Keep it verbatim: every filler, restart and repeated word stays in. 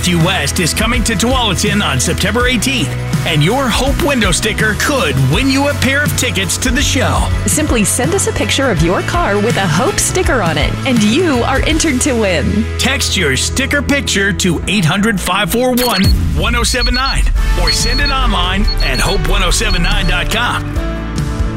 Matthew West is coming to Tualatin on September eighteenth, and your Hope window sticker could win you a pair of tickets to the show. Simply send us a picture of your car with a Hope sticker on it, and you are entered to win. Text your sticker picture to eight hundred, five four one, one oh seven nine or send it online at hope ten seventy-nine dot com.